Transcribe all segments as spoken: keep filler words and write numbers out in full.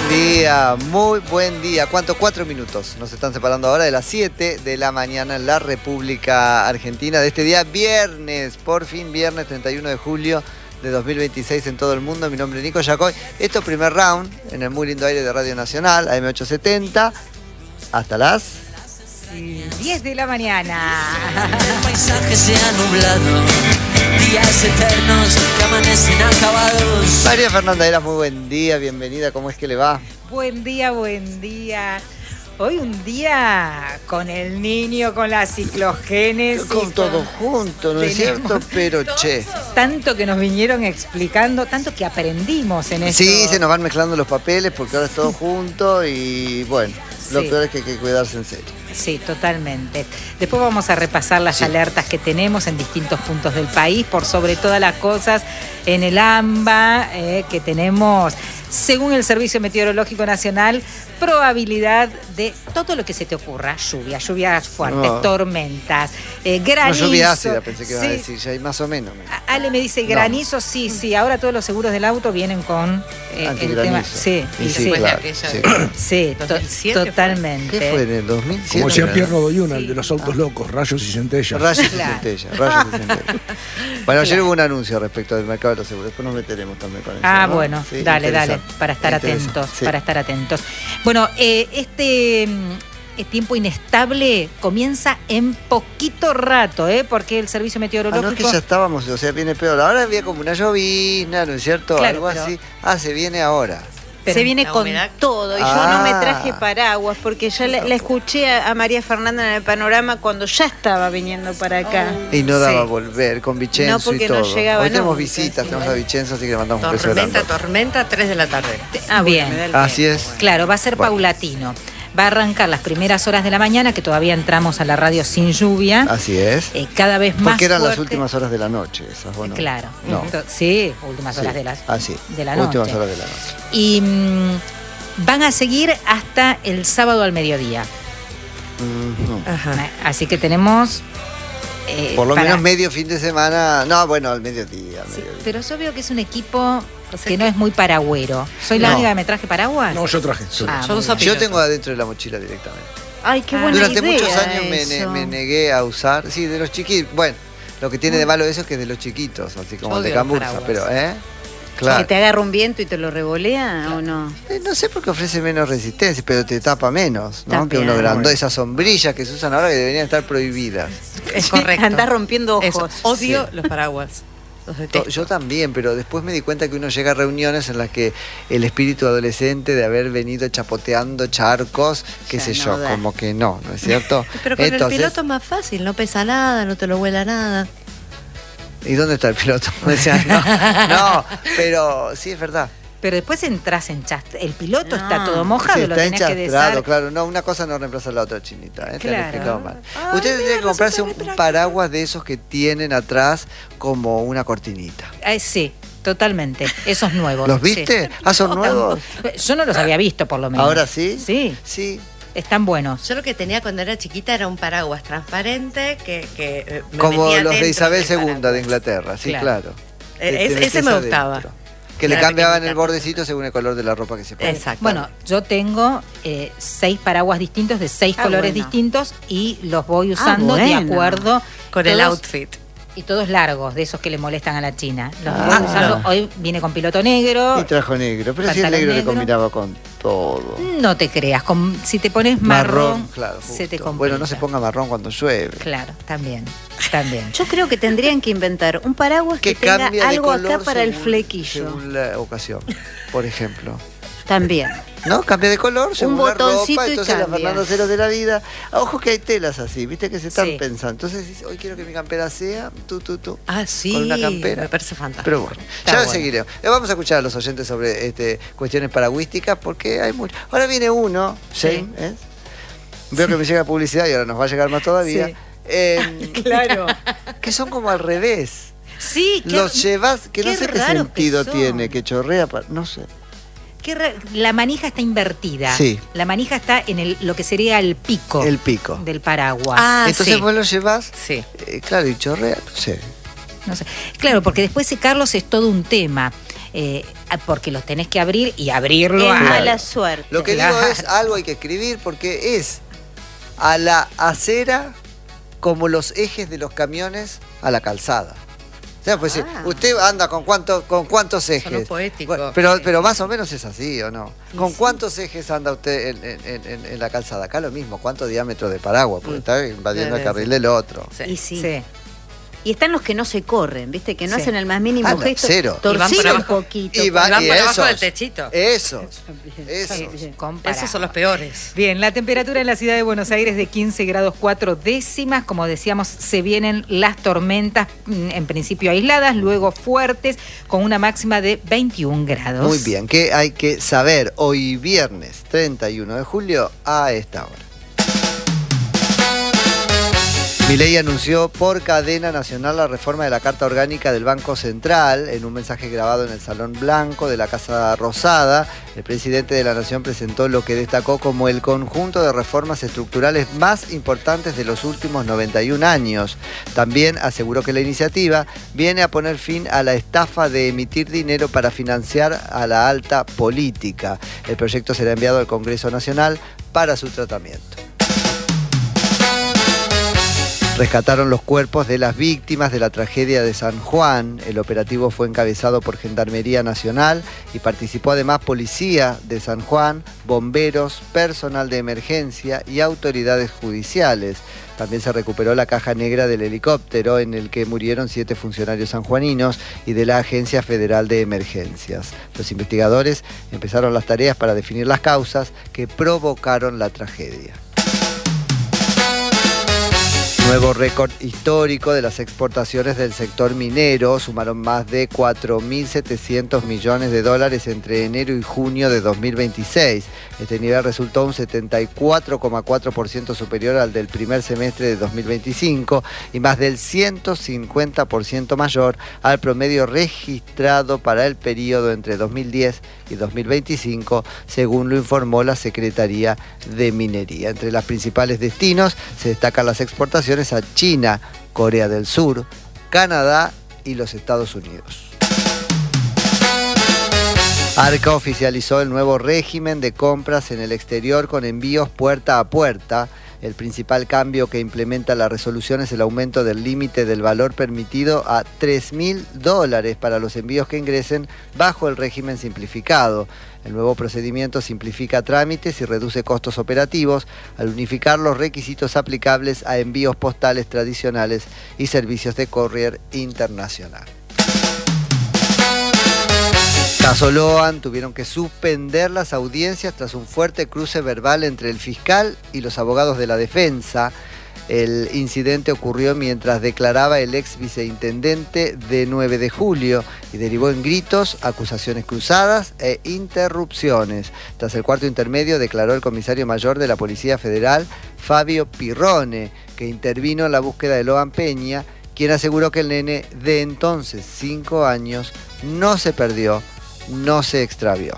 Buen día, muy buen día. ¿Cuántos? Cuatro minutos. Nos están separando ahora de las siete de la mañana en la República Argentina de este día viernes. Por fin viernes treinta y uno de julio de dos mil veintiséis en todo el mundo. Mi nombre es Nico Yacoy. Esto es primer round en el muy lindo aire de Radio Nacional, A M ochocientos setenta. Hasta las diez de la mañana. El paisaje se ha nublado, días eternos que amanecen acabados. María Fernanda Era, muy buen día, bienvenida, ¿cómo es que le va? Buen día, buen día. Hoy un día con el niño, con la ciclogénesis. Con todo junto, ¿no es cierto? Pero che. Tanto que nos vinieron explicando, tanto que aprendimos en esto. Sí, se nos van mezclando los papeles porque ahora es todo junto y bueno, lo Sí. peor es que hay que cuidarse en serio. Sí, totalmente. Después vamos a repasar las Sí. alertas que tenemos en distintos puntos del país, por sobre todas las cosas en el AMBA, eh, que tenemos, según el Servicio Meteorológico Nacional, probabilidad de todo lo que se te ocurra. Lluvia, lluvias fuertes, No. tormentas, eh, granizo. No, lluvia ácida, pensé que iba a Sí. decir, ya hay más o menos. A- Ale me dice granizo, sí, sí. Ahora todos los seguros del auto vienen con eh, el Antigranizo. tema. Sí, Y y sí, sí, claro, aquella sí. sí, to- dos mil siete fue. totalmente. ¿Qué fue en el dos mil siete? Como decía Pierre Rodoyuna, Sí. el de los autos locos, rayos y centellas. Rayos y Claro. centellas, rayos y centellas. Bueno, ayer hubo un anuncio respecto del mercado de los seguros, después nos meteremos también con eso. Ah, ¿no? bueno, Sí, dale, dale, interesante. para estar Interesante, atentos, sí. para estar atentos. Bueno, eh, este mm, tiempo inestable comienza en poquito rato, ¿eh? Porque el Servicio Ah, Meteorológico... no es que ya estábamos, o sea, viene peor. Ahora había como una llovizna, ¿no es cierto? Claro, Algo pero- así. Ah, se viene ahora. Pero se viene la con humedad. todo y Ah. yo no me traje paraguas porque ya la, la escuché a, a María Fernanda en el panorama cuando ya estaba viniendo para acá. Y no daba Sí. volver, con Vicenzo No, porque y todo. no llegaba Hoy tenemos nunca, visitas, sí. tenemos a Vicenzo, así que le mandamos un beso Tormenta, grande. tormenta, tres de la tarde. Ah, bueno, Bien. me da el Así tiempo. es. Claro, va a ser Bueno. paulatino. Va a arrancar las primeras horas de la mañana, que todavía entramos a la radio sin lluvia. Así es. eh, cada vez más Porque eran las fuerte. últimas horas de la noche esas, ¿o no? Claro. No. To- Sí, últimas Sí. horas de, las, Ah, sí. de la noche. Últimas horas de la noche. Y mm, van a seguir hasta el sábado al mediodía. Ujú. Ajá. Eh, Así que tenemos... eh, Por lo para- menos medio fin de semana. No, bueno, al mediodía. al Sí, mediodía. pero yo veo que es un equipo O sea que que- no es muy paragüero. ¿Soy la No. única que me traje paraguas? No, yo traje. yo Ah, traje. Yo muy uso bien. Yo tengo adentro de la mochila directamente. Ay, qué Ah. buena Durante idea muchos años me, ne- eso. me negué a usar. Sí, de los chiquitos. Bueno, lo que tiene de malo eso es que es de los chiquitos, así como Yo el de odio los Camburza. paraguas. Pero, ¿eh? ¿Que Claro. te agarra un viento y te lo revolea o no? Eh, no sé por qué ofrece menos resistencia, pero te tapa menos, ¿no? También. Que uno grande. Bueno. Esas sombrillas que se usan ahora que deberían estar prohibidas. Es correcto. Andás rompiendo Eso. ojos. Odio Sí. los paraguas. Los To- detesto. Yo también, pero después me di cuenta que uno llega a reuniones en las que el espíritu adolescente de haber venido chapoteando charcos, qué Ya sé no yo, da. como que no, ¿no es cierto? Pero con Entonces, el piloto es más fácil, no pesa nada, no te lo vuela nada. ¿y dónde está el piloto? Me decían, no, no, pero sí es verdad. Pero después entras en chast... El piloto No. está todo mojado, Sí, lo está tenés que enchastrado, desar. claro. No, una cosa no reemplaza a la otra, Chinita. ¿eh? Te lo he Claro. explicado mal. Ay, Usted tendría que mira, comprarse un resulta muy paraguas de esos que tienen atrás como una cortinita. Eh, sí, totalmente. Esos nuevos. ¿Los sí. viste? Ah, son nuevos. Yo no los había visto, por lo menos. ¿Ahora sí? Sí, Sí. están buenos. Yo lo que tenía cuando era chiquita era un paraguas transparente que, que eh, me Como metía los de dentro Isabel del segunda de paraguas. Inglaterra, sí, Claro. claro. Eh, Te- te ese- metés ese me adentro. gustaba. Que le Era cambiaban pequeñita. el bordecito según el color de la ropa que se ponía. Exacto. Bueno, yo tengo eh, seis paraguas distintos de seis Ah, colores bueno. distintos y los voy usando de bueno. acuerdo. Con el todos- outfit. Y todos largos, de esos que le molestan a la China. Los Ah. voy usando. Hoy viene con piloto negro. Y trajo negro, pero si el Pantalón negro le negro. combinaba con todo. No te creas, con- si te pones marrón, claro. se te justo. complica. Bueno, no se ponga marrón cuando llueve. Claro, también, también. Yo creo que tendrían que inventar un paraguas que, Que tenga cambia de algo color acá para el según- flequillo. Según la ocasión, por ejemplo. También. ¿No? Cambia de color según la botoncito ropa. y Entonces la cambia. Fernando Cero de la vida. Ojo que hay telas así, viste que se están Sí. pensando. Entonces dice, hoy quiero que mi campera sea tú, tú, tú. Ah, sí. Con una campera. Me parece fantástico. Pero bueno, Está ya bueno. seguiremos. Le vamos a escuchar a los oyentes sobre este, cuestiones paragüísticas porque hay mucho. Ahora viene uno, Shane, ¿eh? Veo que me llega publicidad y ahora nos va a llegar más todavía. Sí. Eh, Claro. que son como al revés. Sí, qué, Los llevas, que no qué sé qué raros sentido que son. tiene, que chorrea, pa- no sé. qué ra- la manija está invertida. Sí. La manija está en el, lo que sería el pico El pico. del paraguas. Ah, Entonces sí. vos lo llevas, Sí. eh, claro, y chorrea, no sé. No sé. Claro, porque después secarlos es todo un tema. eh, porque los tenés que abrir y abrirlo Es a... mala suerte. Lo que Claro. digo es, algo hay que escribir porque es a la acera como los ejes de los camiones a la calzada. O sea, pues Ah. usted anda con cuánto, con cuántos ejes. Sonó poético. Bueno, pero, pero más o menos es así, ¿o no? ¿Con cuántos ejes anda usted en, en- en- en la calzada? Acá lo mismo, ¿cuánto diámetro de paraguas? Porque Mm. está invadiendo Sí, el carril sí. del otro. Sí. Y sí. Sí. Y están los que no se corren, ¿viste? Que no Sí. hacen el más mínimo Ah, no, gesto. cero. Y van Torcido por un abajo. poquito. Y va- Y van y por abajo esos. del techito. Esos, También, esos. también. Comparado. Esos son los peores. Bien, la temperatura en la ciudad de Buenos Aires de quince grados cuatro décimas. Como decíamos, se vienen las tormentas, mm, en principio aisladas, luego fuertes, con una máxima de veintiún grados. Muy bien, ¿qué hay que saber hoy viernes treinta y uno de julio a esta hora? Milei anunció por cadena nacional la reforma de la Carta Orgánica del Banco Central. En un mensaje grabado en el Salón Blanco de la Casa Rosada, el presidente de la Nación presentó lo que destacó como el conjunto de reformas estructurales más importantes de los últimos noventa y un años. También aseguró que la iniciativa viene a poner fin a la estafa de emitir dinero para financiar a la alta política. El proyecto será enviado al Congreso Nacional para su tratamiento. Rescataron los cuerpos de las víctimas de la tragedia de San Juan. El operativo fue encabezado por Gendarmería Nacional y participó además policía de San Juan, bomberos, personal de emergencia y autoridades judiciales. También se recuperó la caja negra del helicóptero en el que murieron siete funcionarios sanjuaninos y de la Agencia Federal de Emergencias. Los investigadores empezaron las tareas para definir las causas que provocaron la tragedia. Nuevo récord histórico de las exportaciones del sector minero. Sumaron más de cuatro mil setecientos millones de dólares entre enero y junio de dos mil veintiséis. Este nivel resultó un setenta y cuatro coma cuatro por ciento superior al del primer semestre de dos mil veinticinco y más del ciento cincuenta por ciento mayor al promedio registrado para el periodo entre dos mil diez y dos mil veinticinco, según lo informó la Secretaría de Minería. Entre los principales destinos se destacan las exportaciones a China, Corea del Sur, Canadá y los Estados Unidos. Arca oficializó el nuevo régimen de compras en el exterior con envíos puerta a puerta. El principal cambio que implementa la resolución es el aumento del límite del valor permitido a tres mil dólares para los envíos que ingresen bajo el régimen simplificado. El nuevo procedimiento simplifica trámites y reduce costos operativos al unificar los requisitos aplicables a envíos postales tradicionales y servicios de courier internacional. Caso Loan, tuvieron que suspender las audiencias tras un fuerte cruce verbal entre el fiscal y los abogados de la defensa. El incidente ocurrió mientras declaraba el ex viceintendente de nueve de julio y derivó en gritos, acusaciones cruzadas e interrupciones. Tras el cuarto intermedio declaró el comisario mayor de la Policía Federal, Fabio Pirrone, que intervino en la búsqueda de Loan Peña, quien aseguró que el nene de entonces cinco años no se perdió, no se extravió.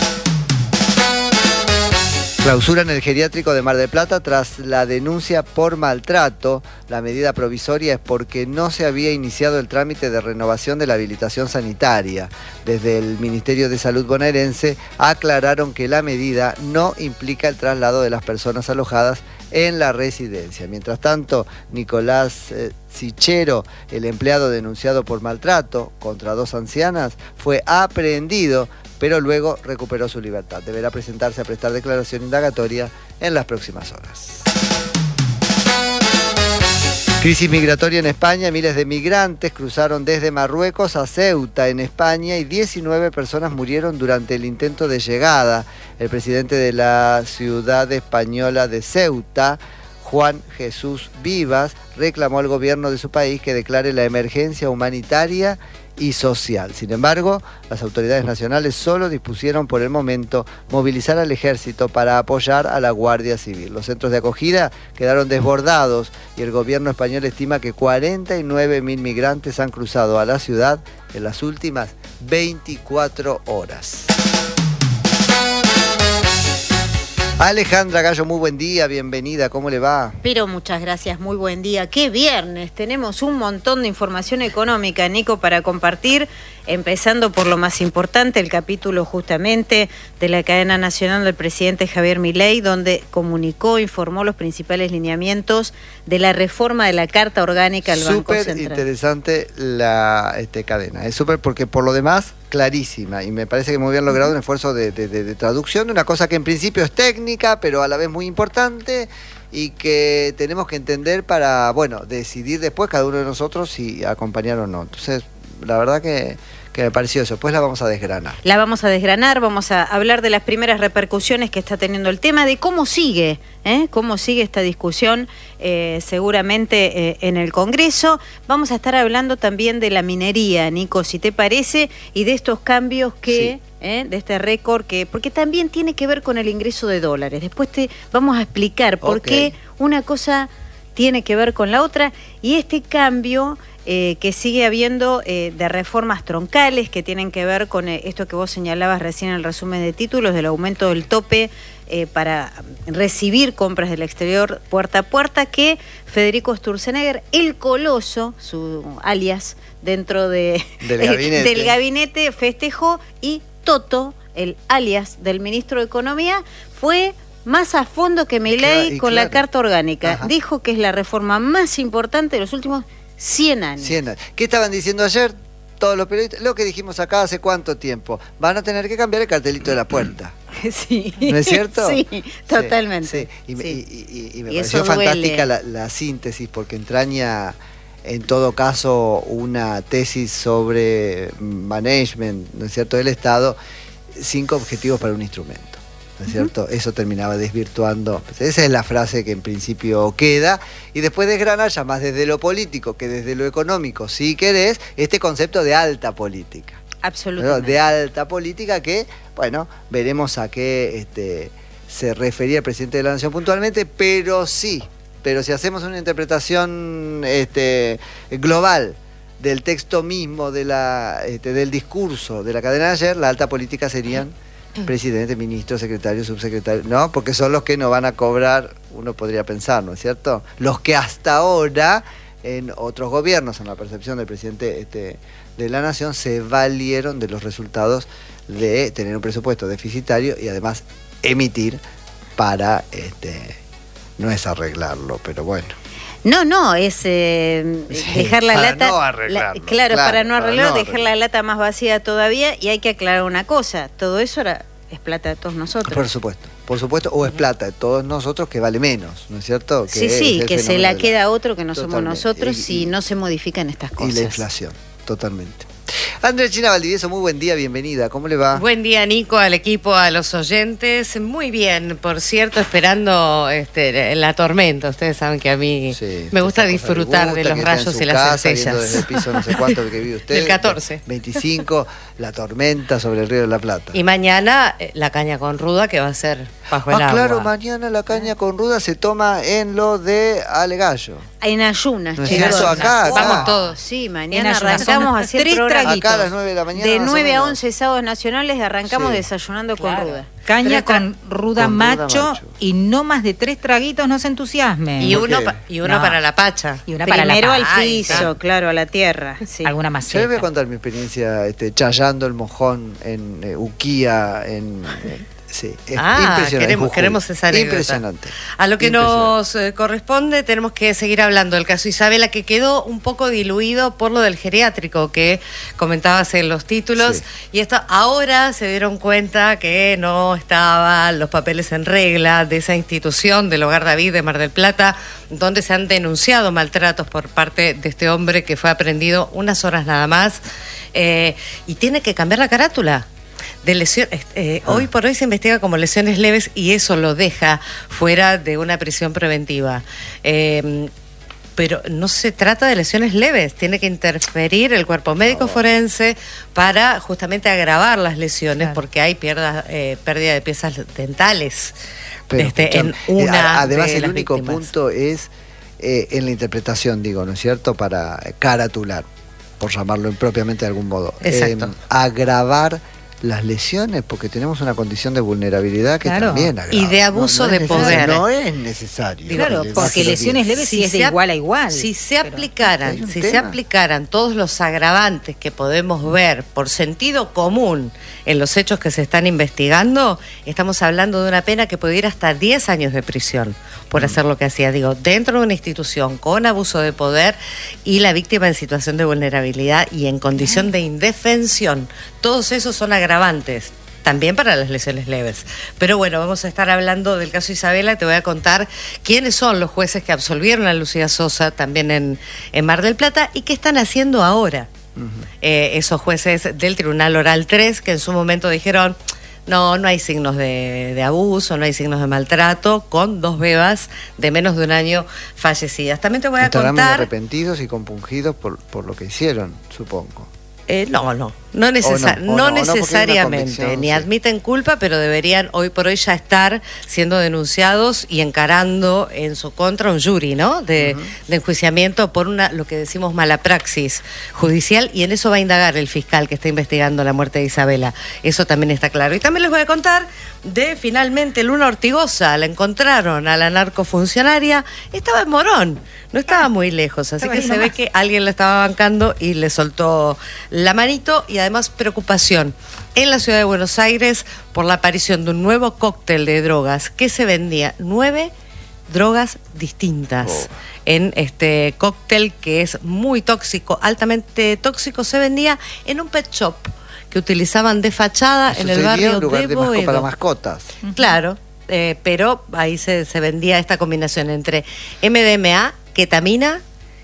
Clausura en el geriátrico de Mar del Plata tras la denuncia por maltrato. La medida provisoria es porque no se había iniciado el trámite de renovación de la habilitación sanitaria. Desde el Ministerio de Salud bonaerense aclararon que la medida no implica el traslado de las personas alojadas en la residencia. Mientras tanto, Nicolás eh, Sichero, el empleado denunciado por maltrato contra dos ancianas, fue aprehendido, pero luego recuperó su libertad. Deberá presentarse a prestar declaración indagatoria en las próximas horas. Crisis migratoria en España. Miles de migrantes cruzaron desde Marruecos a Ceuta, en España, y diecinueve personas murieron durante el intento de llegada. El presidente de la ciudad española de Ceuta, Juan Jesús Vivas, reclamó al gobierno de su país que declare la emergencia humanitaria y social. Sin embargo, las autoridades nacionales solo dispusieron por el momento movilizar al ejército para apoyar a la Guardia Civil. Los centros de acogida quedaron desbordados y el gobierno español estima que cuarenta y nueve mil migrantes han cruzado a la ciudad en las últimas veinticuatro horas. Alejandra Gallo, muy buen día, bienvenida, ¿cómo le va? Pero muchas gracias, muy buen día. ¡Qué viernes! Tenemos un montón de información económica, Nico, para compartir. empezando por lo más importante, el capítulo justamente de la cadena nacional del presidente Javier Milei, donde comunicó, informó los principales lineamientos de la reforma de la Carta Orgánica del Banco Súper Central. interesante la este, cadena, es súper porque por lo demás clarísima, y me parece que muy bien logrado un esfuerzo de, de, de, de traducción de una cosa que en principio es técnica, pero a la vez muy importante, y que tenemos que entender para, bueno, decidir después cada uno de nosotros si acompañar o no. Entonces, la verdad que, que me pareció eso. Después la vamos a desgranar. La vamos a desgranar, vamos a hablar de las primeras repercusiones que está teniendo el tema, de cómo sigue, ¿eh? cómo sigue esta discusión eh, seguramente eh, en el Congreso. Vamos a estar hablando también de la minería, Nico, si te parece, y de estos cambios que... Sí. ¿Eh? de este récord, que porque también tiene que ver con el ingreso de dólares. Después te vamos a explicar por okay. qué una cosa tiene que ver con la otra, y este cambio eh, que sigue habiendo eh, de reformas troncales que tienen que ver con eh, esto que vos señalabas recién en el resumen de títulos, del aumento del tope eh, para recibir compras del exterior puerta a puerta, que Federico Sturzenegger, el Coloso, su alias dentro de, del, gabinete. del gabinete, festejó, y Toto, el alias del ministro de Economía, fue más a fondo que Milei con claro. la Carta Orgánica. Ajá. Dijo que es la reforma más importante de los últimos cien años. cien años. ¿Qué estaban diciendo ayer todos los periodistas? Lo que dijimos acá hace cuánto tiempo. Van a tener que cambiar el cartelito de la puerta. Sí. ¿No es cierto? Sí, totalmente. Sí, sí. Y, Sí. y, y, y me Y pareció eso duele. fantástica la, la síntesis, porque entraña en todo caso una tesis sobre management, ¿no es cierto?, del Estado, cinco objetivos para un instrumento, ¿no es cierto? Uh-huh. Eso terminaba desvirtuando. Esa es la frase que en principio queda, y después desgrana ya más desde lo político que desde lo económico, si querés, este concepto de alta política. Absolutamente. De alta política que, bueno, veremos a qué este, se refería el presidente de la Nación puntualmente, pero sí, pero si hacemos una interpretación este, global del texto mismo, de la, este, del discurso de la cadena de ayer, la alta política serían presidente, ministro, secretario, subsecretario, ¿no? Porque son los que no van a cobrar, uno podría pensar, ¿no es cierto? Los que hasta ahora, en otros gobiernos, en la percepción del presidente este, de la Nación, se valieron de los resultados de tener un presupuesto deficitario y además emitir para, este, no es arreglarlo, pero bueno. No, no, es eh, Sí, dejar la para lata... no arreglarlo, la- claro, claro, para no para arreglarlo, no dejar la lata más vacía todavía, y hay que aclarar una cosa, todo eso era, es plata de todos nosotros. Por supuesto, por supuesto, o es plata de todos nosotros que vale menos, ¿no es cierto? Que Sí, es sí, el que se fenómeno la de queda otro que no somos Totalmente. nosotros Y- si y- no se modifican estas cosas. Y la inflación, totalmente. Andrea China Valdivieso, muy buen día, bienvenida, ¿cómo le va? Buen día, Nico, al equipo, a los oyentes. Muy bien, por cierto, esperando este, la tormenta. Ustedes saben que a mí Sí, me gusta esa cosa disfrutar le gusta, de que los está en rayos su y las casa, viendo desde el centellas. piso no sé cuánto que vive usted. Del catorce. veinticinco, la tormenta sobre el río de la Plata. Y mañana eh, la caña con ruda, que va a ser bajo el Ah, agua. claro, mañana la caña con ruda se toma en lo de Alegallo. En ayunas, ¿No es chicos. cierto? Acá, acá. Vamos todos. Sí, En mañana ayunas. arrancamos Son haciendo tres programa. traguitos. Acá a las nueve de la mañana. De más o nueve a menos. once sábados nacionales arrancamos Sí. desayunando Claro. con ruda. Caña Tres tra- con ruda con ruda macho, macho. y no más de tres traguitos, no se entusiasmen. Y ¿Por uno, qué? pa- y uno No. para la pacha. Y una para la Primero al panza. piso, claro, a la tierra. Sí. Alguna Yo les voy a maceta. contar mi experiencia este, chayando el mojón en eh, Uquía, en... eh, sí, es Ah, impresionante. queremos, Jujuy. queremos esa anécdota. Impresionante. A lo que Impresionante. nos eh, corresponde, tenemos que seguir hablando del caso Isabela, que quedó un poco diluido por lo del geriátrico que comentabas en los títulos. Sí. Y esto ahora se dieron cuenta que no estaban los papeles en regla de esa institución del Hogar David de Mar del Plata, donde se han denunciado maltratos por parte de este hombre que fue aprehendido unas horas nada más. Eh, y tiene que cambiar la carátula. De lesión, eh, Ah. Hoy por hoy se investiga como lesiones leves y eso lo deja fuera de una prisión preventiva. Eh, pero no se trata de lesiones leves, tiene que interferir el cuerpo médico forense para justamente agravar las lesiones, Claro. porque hay pierda, eh, pérdida de piezas dentales Pero, este, en escuchame, una eh, a- además de el las único víctimas. punto es eh, en la interpretación, digo, ¿no es cierto? Para caratular, por llamarlo impropiamente de algún modo. Exacto. Eh, agravar las lesiones, porque tenemos una condición de vulnerabilidad que Claro. también agrava. Y de abuso de es necesario, poder. No es necesario. Claro, Que le porque baje lesiones los leves Si sí es de se ap- igual a igual. Si se pero- aplicaran, Hay un si se tema. aplicaran todos los agravantes que podemos ver por sentido común en los hechos que se están investigando, estamos hablando de una pena que puede ir hasta diez años de prisión por hacer lo que hacía. Digo, dentro de una institución con abuso de poder y la víctima en situación de vulnerabilidad y en condición de indefensión. Todos esos son agravantes. También para las lesiones leves. Pero bueno, vamos a estar hablando del caso Isabela. Te voy a contar quiénes son los jueces que absolvieron a Lucía Sosa también en, en Mar del Plata y qué están haciendo ahora. Uh-huh. eh, esos jueces del Tribunal Oral tres que en su momento dijeron no, no hay signos de, de abuso, no hay signos de maltrato, con dos bebas de menos de un año fallecidas. También te voy a Estarán muy contar... arrepentidos y compungidos por, por lo que hicieron, supongo. Eh, no, no, no, necesa- O no, o no no, no, porque hay una necesariamente, convicción, ni sí. admiten culpa, pero deberían hoy por hoy ya estar siendo denunciados y encarando en su contra un jury, ¿no? De, uh-huh. de enjuiciamiento por una, lo que decimos, mala praxis judicial, y en eso va a indagar el fiscal que está investigando la muerte de Isabela. Eso también está claro. Y también les voy a contar de, finalmente, Luna Ortigosa. La encontraron a la narcofuncionaria, estaba en Morón, no estaba muy lejos, así Estaba que ahí se ve nomás. que alguien la estaba bancando y le soltó la manito. Y además preocupación en la ciudad de Buenos Aires por la aparición de un nuevo cóctel de drogas que se vendía, nueve drogas distintas Oh. en este cóctel que es muy tóxico, altamente tóxico. Se vendía en un pet shop que utilizaban de fachada Eso en el sería barrio un lugar de de masco- Boedo. para mascotas. Claro, eh, pero ahí se, se vendía esta combinación entre M D M A, ketamina,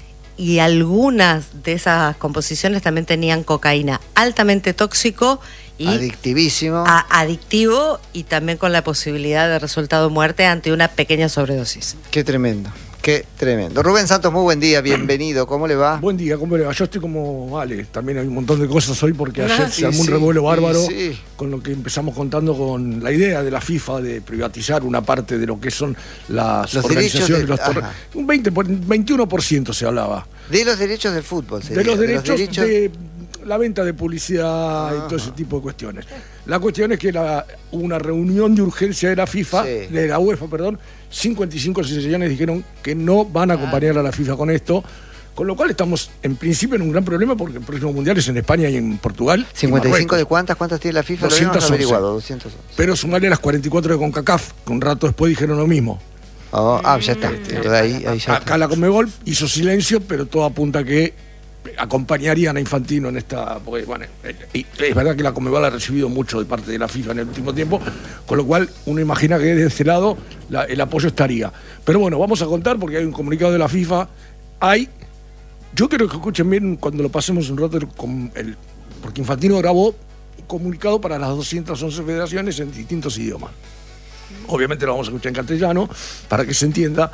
y algunas de esas composiciones también tenían cocaína, altamente tóxico y Adictivísimo. a- adictivo, y también con la posibilidad de resultado muerte ante una pequeña sobredosis. Qué tremendo, qué tremendo. Rubén Santos, muy buen día, bienvenido. ¿Cómo le va? Buen día, ¿cómo le va? Yo estoy como vale, también hay un montón de cosas hoy porque ayer Ah, se sí, armó un sí, revuelo sí, bárbaro sí. con lo que empezamos contando con la idea de la FIFA de privatizar una parte de lo que son las Los organizaciones, derechos de- los tor- ajá. un veinte por- veintiuno por ciento se hablaba. De los derechos del fútbol, sería, De los derechos de, derechos- la venta de publicidad y todo ese tipo de cuestiones. La cuestión es que la, hubo una reunión de urgencia de la FIFA, Sí. de la UEFA, perdón, cincuenta y cinco asociaciones dijeron que no van a acompañar a la FIFA con esto, con lo cual estamos en principio en un gran problema porque el próximo mundial es en España y en Portugal. y ¿cincuenta y cinco de Marruecos. cuántas? ¿Cuántas tiene la FIFA? Lo doscientos habíamos once. averiguado, doscientos once. Pero sumarle las cuarenta y cuatro de CONCACAF, que un rato después dijeron lo mismo. Oh, ah, ya está. Entonces ahí, ahí ya Acá está. la Conmebol hizo silencio, pero todo apunta a que acompañarían a Infantino en esta... Porque, bueno, y es verdad que la Conmebol ha recibido mucho de parte de la FIFA en el último tiempo, con lo cual uno imagina que de ese lado la- el apoyo estaría. Pero bueno, vamos a contar porque hay un comunicado de la FIFA. Hay... Yo quiero que escuchen bien cuando lo pasemos un rato, con el, porque Infantino grabó un comunicado para las doscientas once federaciones en distintos idiomas. Obviamente lo vamos a escuchar en castellano para que se entienda.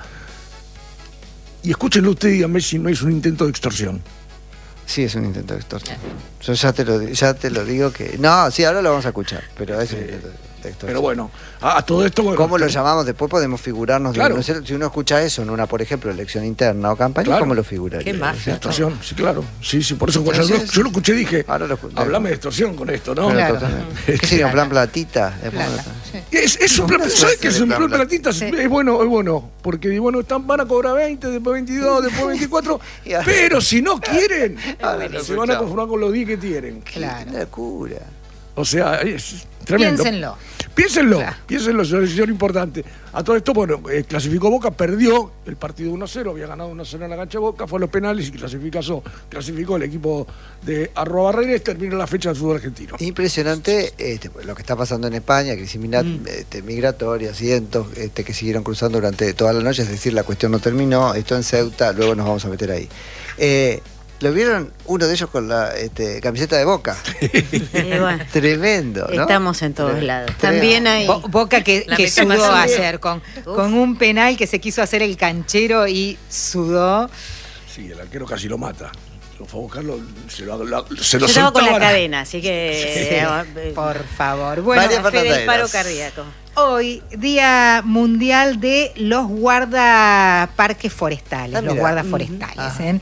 Y escúchenlo usted y díganme si no es un intento de extorsión. Sí, es un intento de extorsión. Yo ya te lo, di- ya te lo digo que... No, sí, ahora lo vamos a escuchar, pero es un intento de extorsión. Pero bueno, a, a todo esto... Bueno, ¿Cómo lo llamamos? Después podemos figurarnos. de- Claro. no sé, si uno escucha eso en una, por ejemplo, elección interna o campaña, Claro. ¿cómo lo figuraría? Qué mafia. Extorsión, sí, claro. Sí, sí, por eso cuando yo, Entonces, yo lo escuché dije, ahora lo escuché. hablame de extorsión con esto, ¿no? Pero Claro. totalmente. ¿Qué sería un plan platita? Plata, sí. Es, es un plan, No, ¿sabes no qué es sé, un plan plan plata. platita? Sí. Es bueno, es bueno, porque bueno, están, van a cobrar veinte, después veintidós, después veinticuatro, Y ahora- pero si no quieren, Ahora lo se van a escuchamos. conformar con los diez que tienen. Claro. Qué locura. O sea, es tremendo. Piénsenlo. Piénsenlo, Claro. piénsenlo, es una decisión importante. A todo esto, bueno, eh, clasificó Boca, perdió el partido uno a cero, había ganado uno a cero en la cancha de Boca, fue a los penales y clasificó, clasificó el equipo de Arroba Barreres, terminó la fecha del fútbol argentino. Impresionante este, lo que está pasando en España, crisis mina- Mm. este, migratoria, cientos este, que siguieron cruzando durante toda la noche, es decir, la cuestión no terminó, esto en Ceuta, luego nos vamos a meter ahí. Eh, ¿Lo vieron uno de ellos con la este, camiseta de Boca? Y bueno, Tremendo, ¿no? estamos en todos Tre- lados. tremendo. También hay... Bo- Boca que, La que meta sudó más ayer con, con un penal que se quiso hacer el canchero y sudó. Sí, el arquero casi lo mata. Lo fue a buscarlo, se lo, la- se Yo lo estaba con la soltaban. cadena, así que... eh, Por favor. Bueno, María Fe del Fernanda paro Eras. cardíaco. hoy, Día Mundial de los Guardaparques Forestales, Ah, los mira. guardas forestales, Ajá. ¿eh?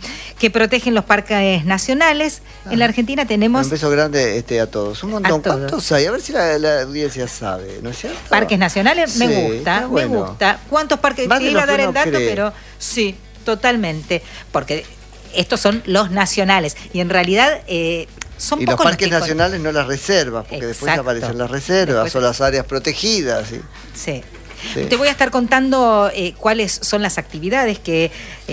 que protegen los parques nacionales. En la Argentina tenemos... Un beso grande este, a todos. Un montón. A todos. ¿Cuántos hay? A ver si la, la audiencia sabe, ¿no es cierto? Parques nacionales, me Sí, gusta, está bueno. me gusta. ¿Cuántos parques? Más Te de iba lo a dar que el uno dato, cree. pero sí, totalmente. Porque estos son los nacionales. Y en realidad eh, son Y los pocos parques que con- nacionales no las reservas, porque después Exacto. aparecen las reservas Después- o las áreas protegidas. ¿sí? Sí. Sí. Te voy a estar contando eh, cuáles son las actividades que